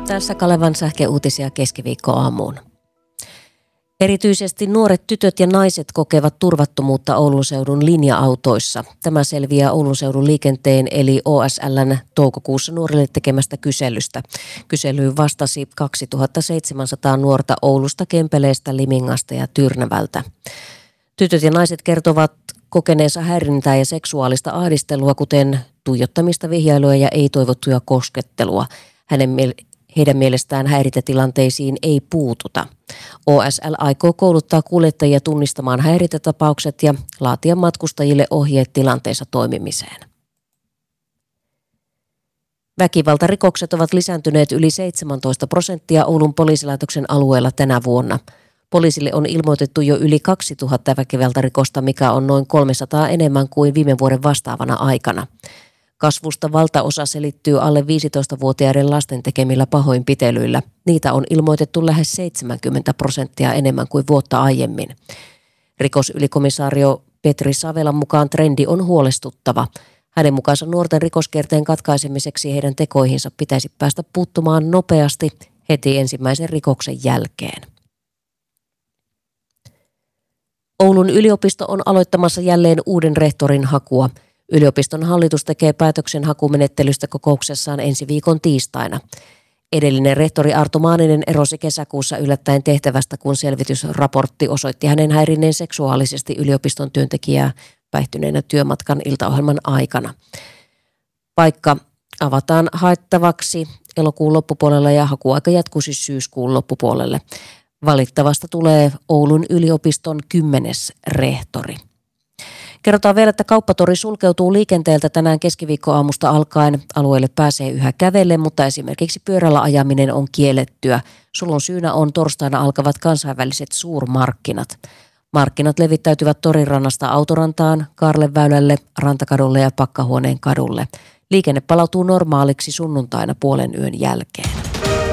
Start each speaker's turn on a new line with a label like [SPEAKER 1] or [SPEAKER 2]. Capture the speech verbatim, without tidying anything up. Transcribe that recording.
[SPEAKER 1] Tässä Kalevan sähkeuutisia keskiviikkoaamuun. Erityisesti nuoret tytöt ja naiset kokevat turvattomuutta Oulun seudun linja-autoissa. Tämä selviää Oulun seudun liikenteen eli O S L:n toukokuussa nuorille tekemästä kyselystä. Kyselyyn vastasi kaksituhattaseitsemänsataa nuorta Oulusta, Kempeleestä, Limingasta ja Tyrnävältä. Tytöt ja naiset kertovat kokeneensa häirintää ja seksuaalista ahdistelua, kuten tuijottamista, vihjailua ja ei-toivottuja koskettelua. Hänen miel- Heidän mielestään häirintätilanteisiin ei puututa. O S L aikoo kouluttaa kuljettajia tunnistamaan häirintätapaukset ja laatia matkustajille ohjeet tilanteessa toimimiseen. Väkivaltarikokset ovat lisääntyneet yli seitsemäntoista prosenttia Oulun poliisilaitoksen alueella tänä vuonna. Poliisille on ilmoitettu jo yli kaksituhatta väkivaltarikosta, mikä on noin kolmesataa enemmän kuin viime vuoden vastaavana aikana. Kasvusta valtaosa selittyy alle viisitoistavuotiaiden lasten tekemillä pahoinpitelyillä. Niitä on ilmoitettu lähes seitsemänkymmentä prosenttia enemmän kuin vuotta aiemmin. Rikosylikomisaario Petri Savelan mukaan trendi on huolestuttava. Hänen mukaansa nuorten rikoskierteen katkaisemiseksi heidän tekoihinsa pitäisi päästä puuttumaan nopeasti heti ensimmäisen rikoksen jälkeen. Oulun yliopisto on aloittamassa jälleen uuden rehtorin hakua. Yliopiston hallitus tekee päätöksen hakumenettelystä kokouksessaan ensi viikon tiistaina. Edellinen rehtori Arto Maaninen erosi kesäkuussa yllättäen tehtävästä, kun selvitysraportti osoitti hänen häirinneen seksuaalisesti yliopiston työntekijää päihtyneenä työmatkan iltaohjelman aikana. Paikka avataan haettavaksi elokuun loppupuolella ja hakuaika jatkuisi syyskuun loppupuolelle. Valittavasta tulee Oulun yliopiston kymmenes rehtori. Kerrotaan vielä, että kauppatori sulkeutuu liikenteeltä tänään keskiviikkoaamusta alkaen. Alueelle pääsee yhä kävellen, mutta esimerkiksi pyörällä ajaminen on kiellettyä. Sulun syynä on torstaina alkavat kansainväliset suurmarkkinat. Markkinat levittäytyvät torin rannasta Autorantaan, Kaarleväylälle, Rantakadulle ja Pakkahuoneen kadulle. Liikenne palautuu normaaliksi sunnuntaina puolen yön jälkeen.